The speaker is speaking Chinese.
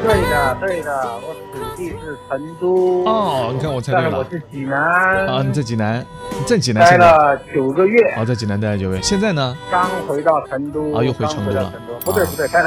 对的，我土地是成都。 哦，你看我猜对了。 但是我是济南。 啊，你在济南，你在济南待现在？ 了9个月。 哦，在济南待了9个月，现在呢？ 刚回到成都。 啊，又回成都了。 不对，待了